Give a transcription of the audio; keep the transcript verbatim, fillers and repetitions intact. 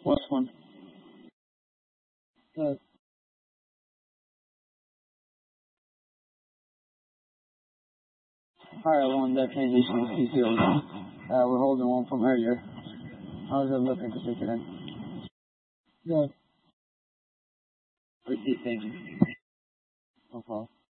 Which one? Good. Alright, one that transition to P C O. Uh, we're holding one from earlier. How's it looking to take it in? Good. Repeat things. No problem.